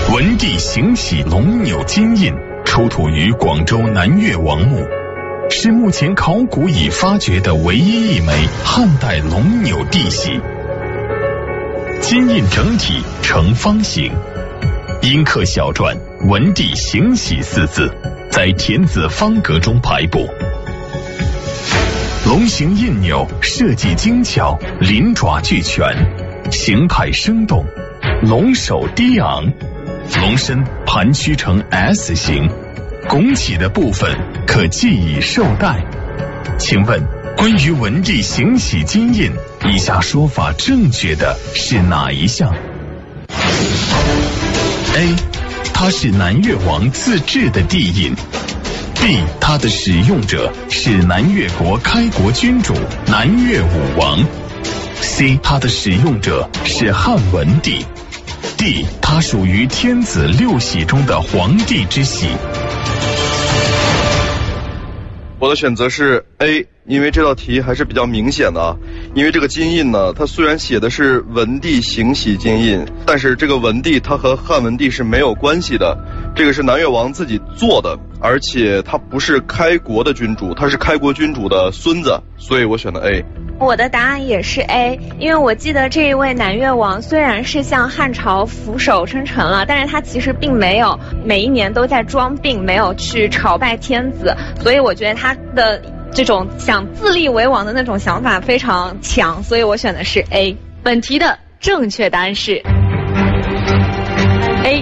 文帝行喜龙钮金印出土于广州南越王墓，是目前考古已发掘的唯一一枚汉代龙钮帝玺。金印整体呈方形，阴刻小篆文帝行喜4字在田字方格中排布。龙形印钮设计精巧，鳞爪俱全，形态生动，龙首低昂，龙身盘曲成 S 形，拱起的部分可系以绶带。请问关于文帝行喜金印，以下说法正确的是哪一项？ A. 它是南越王自制的帝印。 B. 它的使用者是南越国开国君主南越武王。 C. 它的使用者是汉文帝。 D. 它属于天子六玺中的皇帝之玺。 我的选择是 A， 因为这道题还是比较明显的啊。因为这个金印呢，它虽然写的是文帝行喜金印，但是这个文帝它和汉文帝是没有关系的，这个是南越王自己做的，而且他不是开国的君主，他是开国君主的孙子，所以我选的 A。 我的答案也是 A， 因为我记得这一位南越王虽然是向汉朝俯首称臣了，但是他其实并没有每一年都在装病，没有去朝拜天子，所以我觉得他的这种想自立为王的那种想法非常强，所以我选的是 A。 本题的正确答案是 A。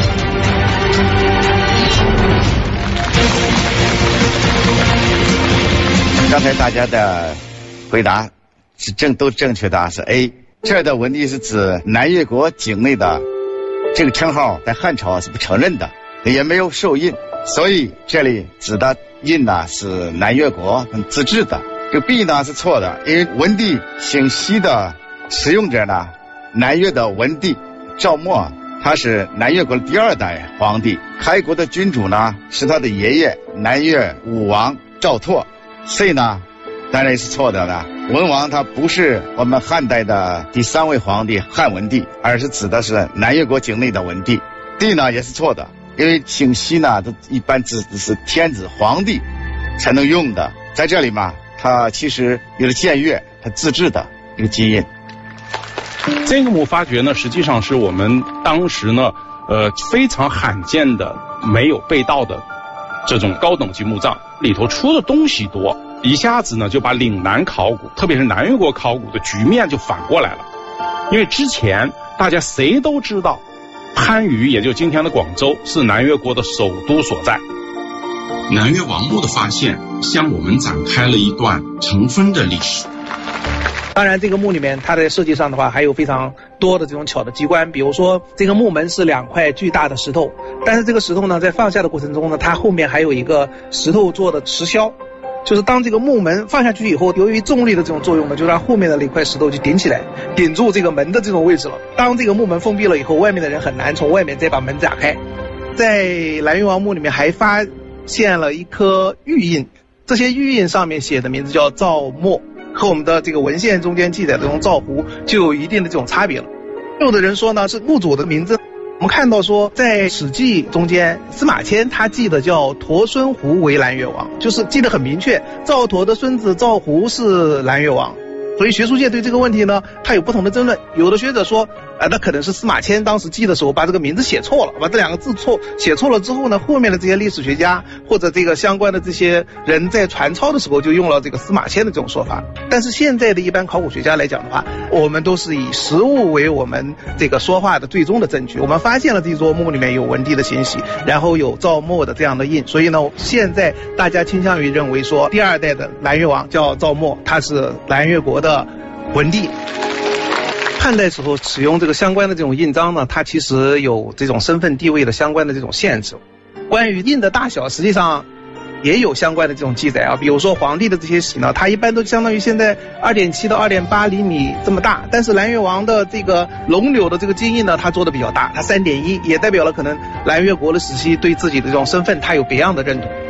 刚才大家的回答是都正确的，是 A。 这儿的文帝是指南越国境内的，这个称号在汉朝是不承认的，也没有受印，所以这里指的印呢是南越国自制的。这个 B 呢是错的，因为文帝行喜的使用者呢，南越的文帝赵默，他是南越国的第2代皇帝，开国的君主呢是他的爷爷南越武王赵拓。C 呢当然是错的了，文王他不是我们汉代的第3位皇帝汉文帝，而是指的是南越国境内的文帝。 D 呢也是错的，因为行喜呢都一般指的是天子皇帝才能用的，在这里嘛它其实有了僭越，它自制的一个基因。 这个墓发掘呢实际上是我们当时呢非常罕见的没有被盗的这种高等级墓葬，里头出的东西多，一下子呢就把岭南考古特别是南越国考古的局面就反过来了。因为之前大家谁都知道番禺也就今天的广州是南越国的首都所在， 南越王墓的发现向我们展开了一段尘封的历史。 当然这个墓里面它在设计上的话还有非常多的这种巧的机关，比如说这个墓门是2块巨大的石头，但是这个石头呢在放下的过程中呢，它后面还有一个石头做的石销，就是当这个木门放下去以后，由于重力的这种作用呢，就让后面的那块石头就顶起来，顶住这个门的这种位置了。当这个木门封闭了以后，外面的人很难从外面再把门打开。在南越王墓里面还发现了一颗玉印，这些玉印上面写的名字叫赵默，和我们的这个文献中间记载的这种赵胡就有一定的这种差别了。有的人说呢是墓主的名字，我们看到说在史记中间司马迁他记得叫陀孙胡为南越王，就是记得很明确，赵佗的孙子赵胡是南越王。所以学术界对这个问题呢它有不同的争论，有的学者说那可能是司马迁当时记的时候把这个名字写错了，把这2个字写错了之后呢，后面的这些历史学家或者这个相关的这些人在传抄的时候就用了这个司马迁的这种说法。但是现在的一般考古学家来讲的话，我们都是以实物为我们这个说话的最终的证据。我们发现了这座墓里面有文帝的行玺，然后有赵默的这样的印，所以呢现在大家倾向于认为说第2代的南越王叫赵默，他是南越国的文帝。汉代时候使用这个相关的这种印章呢，它其实有这种身份地位的相关的这种限制。关于印的大小实际上也有相关的这种记载啊，比如说皇帝的这些玺呢，它一般都相当于现在 2.7 到 2.8 厘米这么大，但是南越王的这个龙钮的这个金印呢，它做的比较大，它 3.1， 也代表了可能南越国的时期对自己的这种身份它有别样的认同。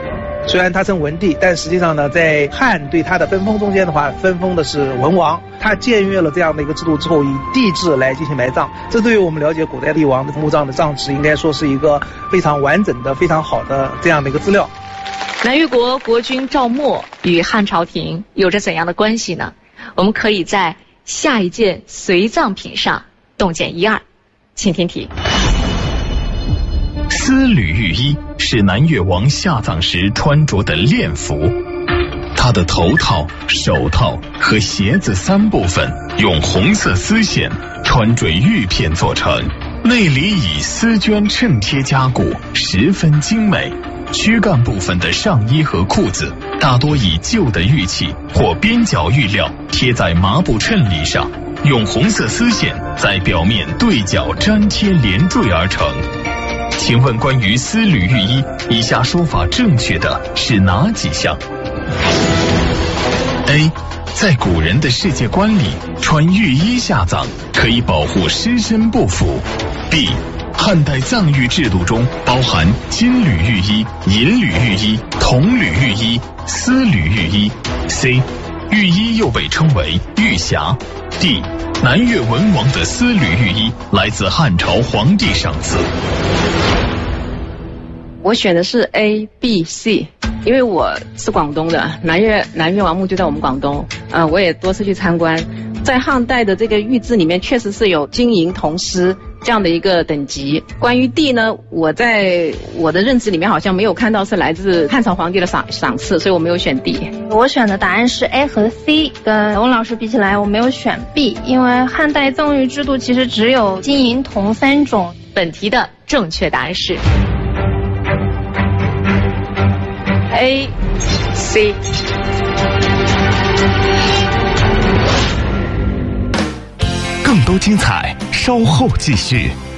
虽然它称文帝，但实际上呢，在汉对它的分封中间的话，分封的是文王。他僭越了这样的一个制度之后，以帝制来进行埋葬，这对于我们了解古代帝王的墓葬的葬制，应该说是一个非常完整的、非常好的这样的一个资料。 南越国国君赵默与汉朝廷有着怎样的关系呢？我们可以在下一件随葬品上洞见一二，请听题。 丝履玉衣是南越王下葬时穿着的殓服，他的头套、手套和鞋子3部分用红色丝线穿缀玉片做成，内里以丝绢衬贴加固，十分精美。躯干部分的上衣和裤子大多以旧的玉器或边角玉料贴在麻布衬里上，用红色丝线在表面对角粘贴连缀而成。请问关于丝履玉衣，以下说法正确的是哪几项？ A. 在古人的世界观里，穿玉衣下葬可以保护尸身不腐。B. 汉代葬玉制度中包含金缕玉衣、银缕玉衣、铜缕玉衣、丝缕玉衣。C. 玉衣又被称为玉匣。D. 南越文王的丝缕玉衣来自汉朝皇帝赏赐。 我选的是 A、B、C， 因为我是广东的，南越王墓就在我们广东，我也多次去参观。在汉代的这个玉制里面，确实是有金银铜丝这样的一个等级。关于 D 呢，我在我的认知里面好像没有看到是来自汉朝皇帝的赏赐，所以我没有选 D。 我选的答案是 A 和 C， 跟翁老师比起来，我没有选 B， 因为汉代葬玉制度其实只有金银铜3种。 本题的正确答案是 A、C。 更多精彩，稍后继续。